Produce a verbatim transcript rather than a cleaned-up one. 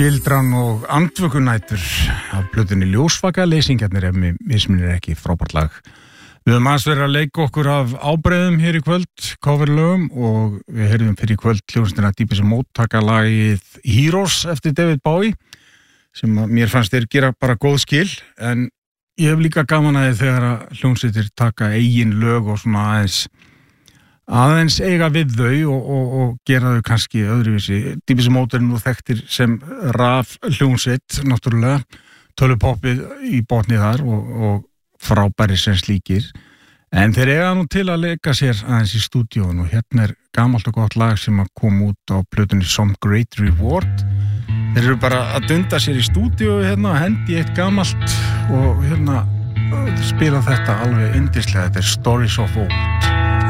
Gildran og andvökunætur af plötunni Ljósvaka leysingarnir ef mér misminnir ekki, frábært lag. Við höfum aðeins verið að leika okkur af ábreiðum hér í kvöld, coverlögum, og við heyrðum fyrir í kvöld hljómsveitina Deepest Mode taka lagið Heroes eftir David Bowie, sem mér fannst þeir gera bara góð skil, en ég hef líka gaman að þið þegar að hljómsveitir taka eigin lög og svona aðeins aðeins eiga við þau og, og, og gera þau kannski öðruvísi. Deepest Mode er nú þekktir sem raf hljómsveit, náttúrulega, tölupoppið í botni þar og, og frábæri sem slíkir. En þeir eiga nú til að leika sér aðeins í stúdíónu og hérna er gamalt og gott lag sem að kom út á plötunni Some Great Reward. Þeir eru bara að dunda sér í stúdíói hérna og hendi eitt gamalt og hérna spila þetta alveg yndislega. Þetta er Stories of Old.